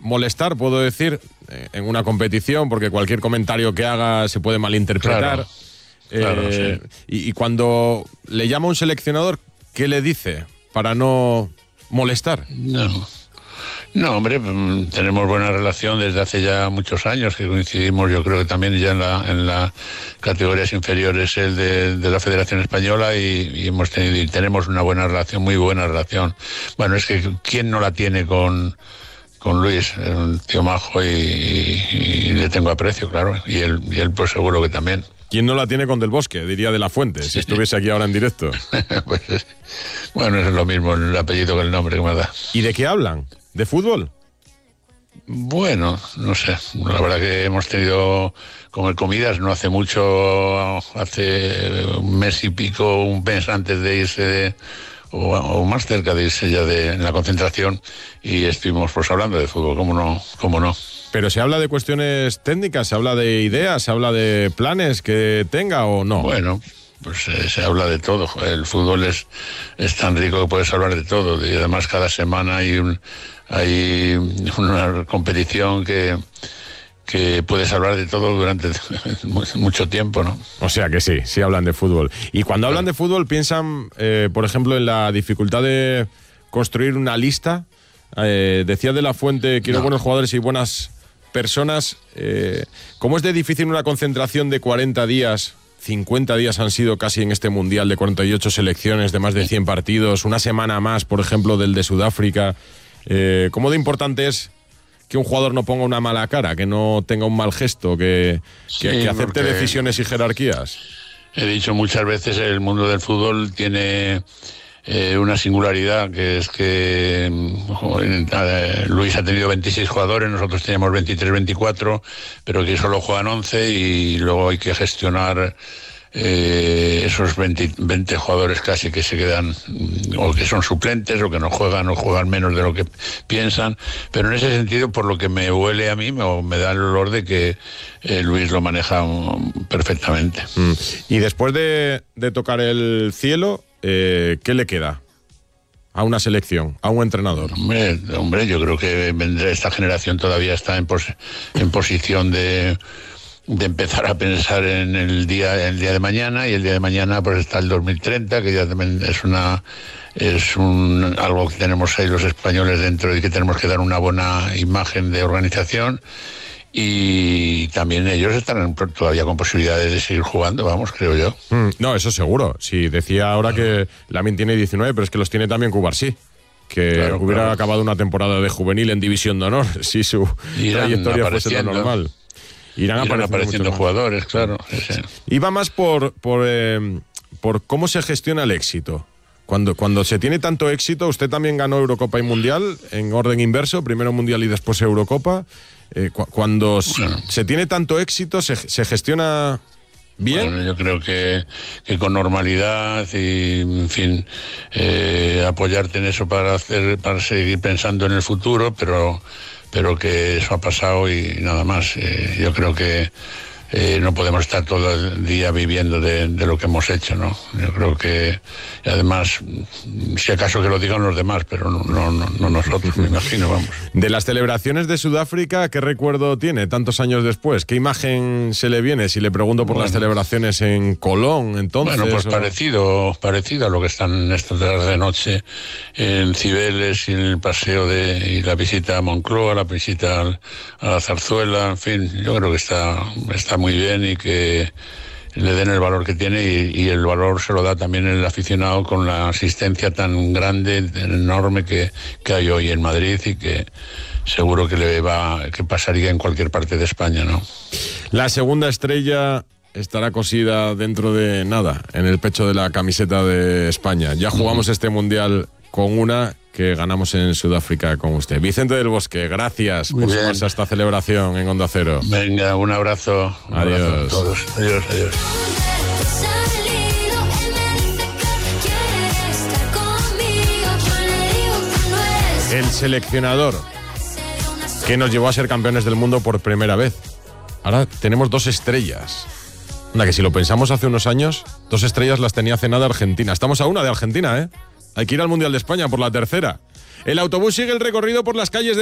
molestar, puedo decir, en una competición, porque cualquier comentario que haga se puede malinterpretar. Claro, sí. Y cuando le llama un seleccionador, ¿qué le dice para no molestar? No, hombre, tenemos buena relación desde hace ya muchos años, que coincidimos, yo creo que también ya en las categorías inferiores el de la Federación Española y tenemos una buena relación, muy buena relación. Bueno, es que ¿quién no la tiene con Luis? Es un tío majo y le tengo aprecio, claro, y él pues seguro que también. ¿Quién no la tiene con Del Bosque? Diría De la Fuente, si estuviese aquí ahora en directo. Pues bueno, es lo mismo el apellido que el nombre que me da. ¿Y de qué hablan? ¿De fútbol? Bueno, no sé, la verdad que hemos tenido comer comidas no hace mucho, hace un mes y pico, un mes antes de irse o más cerca de irse ya en la concentración, y estuvimos pues hablando de fútbol, cómo no. ¿Pero se habla de cuestiones técnicas, se habla de ideas, se habla de planes que tenga o no? Bueno, pues se habla de todo. El fútbol es tan rico que puedes hablar de todo, y además cada semana hay una competición que puedes hablar de todo durante mucho tiempo, ¿no? O sea que sí hablan de fútbol. Y cuando hablan de fútbol piensan, por ejemplo, en la dificultad de construir una lista. Decía De la Fuente, quiero buenos jugadores y buenas personas. ¿Cómo es de difícil una concentración de 40 días? 50 días han sido casi en este Mundial de 48 selecciones, de más de 100 partidos, una semana más, por ejemplo, del de Sudáfrica. ¿Cómo de importante es que un jugador no ponga una mala cara, que no tenga un mal gesto, que acepte decisiones y jerarquías? He dicho muchas veces, el mundo del fútbol tiene una singularidad, que es que Luis ha tenido 26 jugadores, nosotros teníamos 23, 24, pero que solo juegan 11 y luego hay que gestionar esos 20 jugadores casi que se quedan o que son suplentes o que no juegan o juegan menos de lo que piensan, pero en ese sentido, por lo que me huele a mí, me da el olor de que Luis lo maneja perfectamente. Y después de tocar el cielo, ¿qué le queda a una selección, a un entrenador? Hombre, yo creo que esta generación todavía está en posición de empezar a pensar en el día de mañana, y el día de mañana pues está el 2030, que ya también es algo que tenemos ahí los españoles dentro y que tenemos que dar una buena imagen de organización. Y también ellos están todavía con posibilidades de seguir jugando, vamos, creo yo. No, eso seguro. Sí, decía ahora que Lamine tiene 19, pero es que los tiene también Cubarsí, que hubiera acabado una temporada de juvenil en División de Honor si su trayectoria fuese lo normal. Irán apareciendo jugadores, claro. Sí. Iba más por cómo se gestiona el éxito. Cuando se tiene tanto éxito, usted también ganó Eurocopa y Mundial en orden inverso, primero Mundial y después Eurocopa. Cuando se tiene tanto éxito, ¿se gestiona bien? Bueno, yo creo que con normalidad y, en fin, apoyarte en eso para seguir pensando en el futuro, pero que eso ha pasado y nada más. Yo creo que no podemos estar todo el día viviendo de lo que hemos hecho, ¿no? Yo creo que, además, si acaso que lo digan los demás, pero no nosotros, me imagino, vamos. De las celebraciones de Sudáfrica, ¿qué recuerdo tiene tantos años después? ¿Qué imagen se le viene si le pregunto por las celebraciones en Colón, entonces? Bueno, pues parecido a lo que están estas de noche en Cibeles y en el paseo y la visita a Moncloa, la visita a la Zarzuela, en fin, yo creo que está muy bien y que le den el valor que tiene y el valor se lo da también el aficionado con la asistencia tan grande, enorme que hay hoy en Madrid y que seguro que pasaría en cualquier parte de España, ¿no? La segunda estrella estará cosida dentro de nada en el pecho de la camiseta de España. Ya jugamos este Mundial con una que ganamos en Sudáfrica con usted. Vicente del Bosque, gracias por sumarse a esta celebración en Onda Cero. Venga, un abrazo. Adiós. Abrazo a todos. Adiós. El seleccionador que nos llevó a ser campeones del mundo por primera vez. Ahora tenemos 2 estrellas. Anda, que si lo pensamos hace unos años, 2 estrellas las tenía hace nada Argentina. Estamos a una de Argentina, ¿eh? Hay que ir al Mundial de España por la tercera. El autobús sigue el recorrido por las calles de